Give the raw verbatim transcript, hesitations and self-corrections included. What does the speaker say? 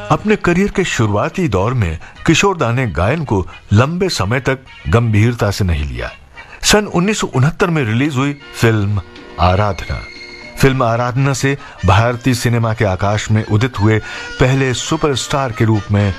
अपने करियर के शुरुआती दौर में किशोर दा ने गायन को लंबे समय तक गंभीरता से नहीं लिया। सन उन्नीस सौ उनहत्तर में रिलीज हुई फिल्म आराधना फिल्म आराधना से भारतीय सिनेमा के आकाश में उदित हुए पहले सुपरस्टार के रूप में